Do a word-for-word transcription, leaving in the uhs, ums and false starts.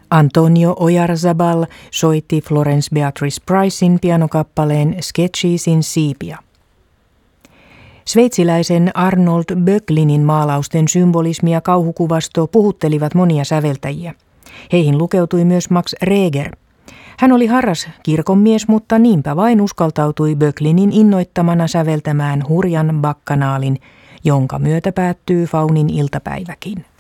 Antonio Oyarzabal soitti Florence Beatrice Pricein pianokappaleen Sketchesin Siipia. Sveitsiläisen Arnold Böcklinin maalausten symbolismi ja kauhukuvasto puhuttelivat monia säveltäjiä. Heihin lukeutui myös Max Reger. Hän oli harras kirkonmies, mutta niinpä vain uskaltautui Böcklinin innoittamana säveltämään hurjan bakkanaalin, jonka myötä päättyy Faunin iltapäiväkin.